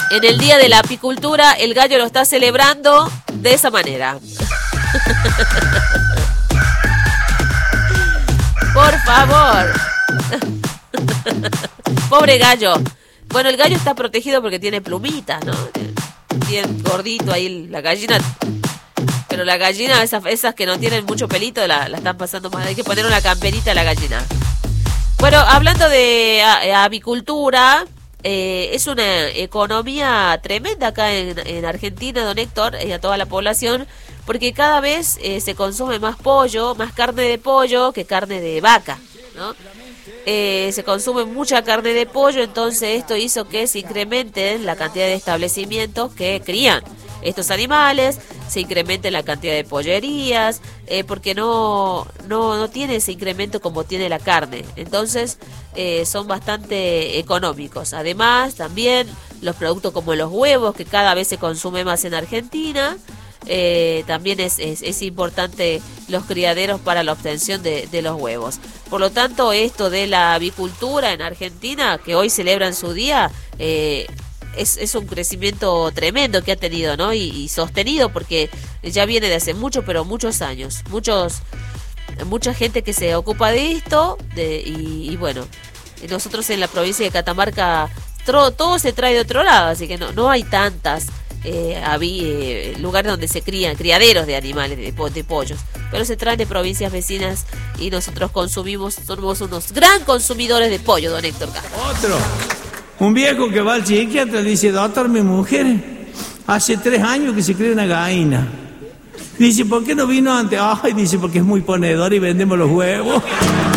En el Día de la Apicultura, el gallo lo está celebrando de esa manera. Por favor. Pobre gallo. Bueno, el gallo está protegido porque tiene plumitas, ¿no? Tiene gordito ahí la gallina. Pero la gallina, esas que no tienen mucho pelito, la están pasando mal. Hay que poner una camperita a la gallina. Bueno, hablando de avicultura, es una economía tremenda acá en Argentina, don Héctor, y a toda la población, porque cada vez se consume más pollo, más carne de pollo que carne de vaca, ¿no? Se consume mucha carne de pollo, entonces esto hizo que se incremente la cantidad de establecimientos que crían estos animales, se incremente la cantidad de pollerías, porque no tiene ese incremento como tiene la carne. Entonces son bastante económicos. Además, también los productos como los huevos, que cada vez se consume más en Argentina, también es importante los criaderos para la obtención de los huevos. Por lo tanto, esto de la avicultura en Argentina, que hoy celebran su día, es un crecimiento tremendo que ha tenido, ¿no? Y sostenido, porque ya viene de hace muchos años. Mucha gente que se ocupa de esto, y bueno, nosotros en la provincia de Catamarca todo se trae de otro lado, así que no hay tantas lugares donde se crían criaderos de animales, de pollos, pero se traen de provincias vecinas y nosotros somos unos gran consumidores de pollo, don Héctor Castro. Un viejo que va al psiquiatra le dice: doctor, mi mujer hace 3 años que se cría una gallina. Dice: ¿por qué no vino antes? Ay, dice: porque es muy ponedor y vendemos los huevos.